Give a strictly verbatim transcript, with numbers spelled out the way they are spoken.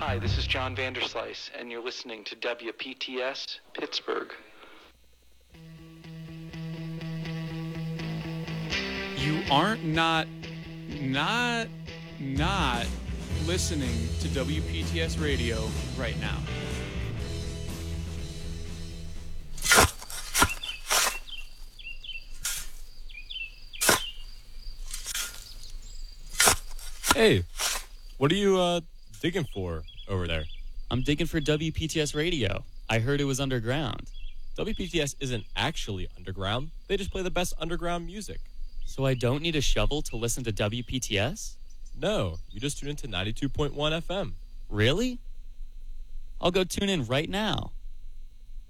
Hi, this is John Vanderslice, and you're listening to W P T S Pittsburgh. You aren't not, not, not listening to W P T S Radio right now. Hey, what are you uh, digging for over there? I'm digging for W P T S Radio. I heard it was underground. W P T S isn't actually underground. They just play the best underground music. So I don't need a shovel to listen to W P T S? No, you just tune into ninety-two point one F M. Really? I'll go tune in right now.